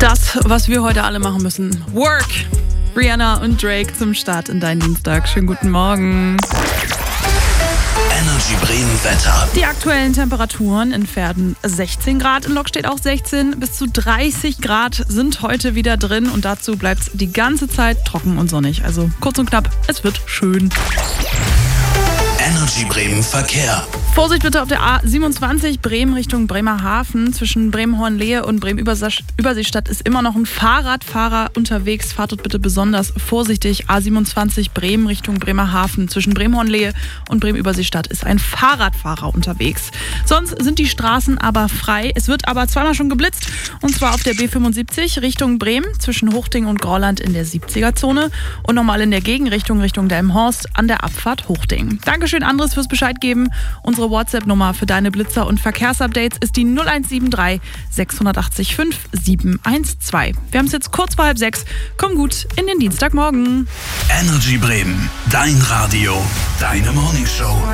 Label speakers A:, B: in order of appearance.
A: Das, was wir heute alle machen müssen. Work! Rihanna und Drake zum Start in deinen Dienstag. Schönen guten Morgen.
B: Energy Bremen Wetter.
A: Die aktuellen Temperaturen in Verden 16 Grad, in Lok steht auch 16, bis zu 30 Grad sind heute wieder drin und dazu bleibt es die ganze Zeit trocken und sonnig. Also kurz und knapp, es wird schön.
B: Energy Bremen Verkehr.
A: Vorsicht bitte auf der A27 Bremen Richtung Bremerhaven. Zwischen Bremen-Hohenlehe und Bremen-Überseestadt ist immer noch ein Fahrradfahrer unterwegs. Fahrt dort bitte besonders vorsichtig. A27 Bremen Richtung Bremerhaven. Zwischen Bremen-Hohenlehe und Bremen-Überseestadt ist ein Fahrradfahrer unterwegs. Sonst sind die Straßen aber frei. Es wird aber zweimal schon geblitzt. Und zwar auf der B75 Richtung Bremen. Zwischen Hochding und Grauland in der 70er-Zone. Und nochmal in der Gegenrichtung Richtung Delmenhorst an der Abfahrt Hochding. Dankeschön, Andres, fürs Bescheid geben. Unsere WhatsApp-Nummer für deine Blitzer- und Verkehrsupdates ist die 0173 680 5712. Wir haben es jetzt kurz vor 5:30. Komm gut in den Dienstagmorgen.
B: Energy Bremen, dein Radio, deine Morningshow.